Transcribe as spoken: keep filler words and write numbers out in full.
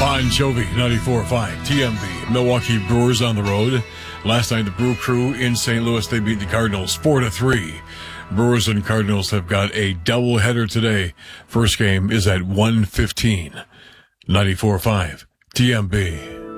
Bon Jovi, ninety-four point five, T M B. Milwaukee Brewers on the road. Last night, the Brew Crew in Saint Louis, they beat the Cardinals four to three. Brewers and Cardinals have got a doubleheader today. First game is at one fifteen. ninety-four point five, T M B.